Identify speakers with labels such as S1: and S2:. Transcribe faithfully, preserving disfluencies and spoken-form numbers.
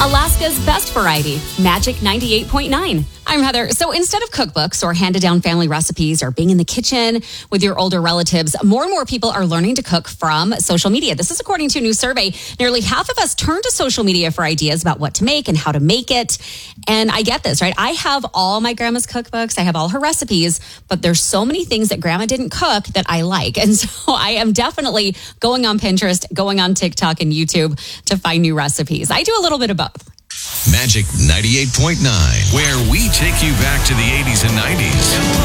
S1: Alaska's best variety, Magic ninety-eight point nine. I'm Heather. So instead of cookbooks or handed down family recipes or being in the kitchen with your older relatives, more and more people are learning to cook from social media. This is according to a new survey. Nearly half of us turn to social media for ideas about what to make and how to make it. And I get this, right? I have all my grandma's cookbooks. I have all her recipes, but there's so many things that grandma didn't cook that I like. And so I am definitely going on Pinterest, going on TikTok and YouTube to find new recipes. I do a little bit of both.
S2: Magic ninety-eight point nine, where we take you back to the eighties and nineties.